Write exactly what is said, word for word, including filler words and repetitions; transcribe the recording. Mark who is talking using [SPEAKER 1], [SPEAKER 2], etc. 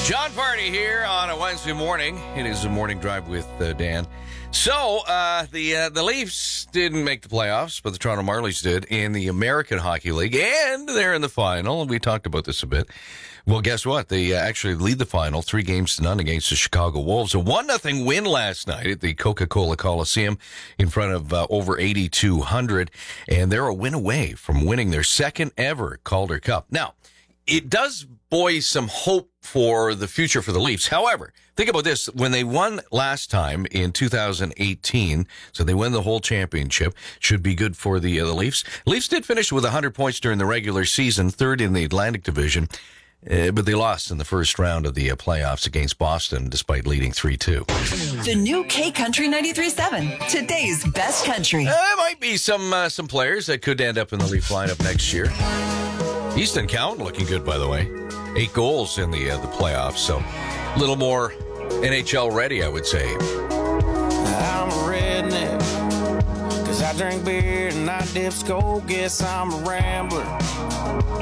[SPEAKER 1] John Party here on a Wednesday morning. It is a morning drive with uh, Dan. So, uh, the uh, the Leafs didn't make the playoffs, but the Toronto Marlies did in the American Hockey League, and they're in the final. We talked about this a bit. Well, guess what? They uh, actually lead the final three games to none against the Chicago Wolves. A one nothing win last night at the Coca-Cola Coliseum in front of uh, over eighty-two hundred, and they're a win away from winning their second ever Calder Cup. Now, it does buoy some hope for the future for the Leafs. However, think about this. When they won last time in two thousand eighteen, so they win the whole championship, should be good for the, uh, the Leafs. Leafs did finish with one hundred points during the regular season, third in the Atlantic Division, uh, but they lost in the first round of the uh, playoffs against Boston, despite leading three two.
[SPEAKER 2] The new K Country ninety-three point seven, today's best country.
[SPEAKER 1] Uh, there might be some uh, some players that could end up in the Leaf lineup next year. Easton Count looking good, by the way. Eight goals in the uh, the playoffs, so a little more N H L ready, I would say.
[SPEAKER 3] I'm a redneck, cause I drink beer and I dip skull. Guess I'm a rambler.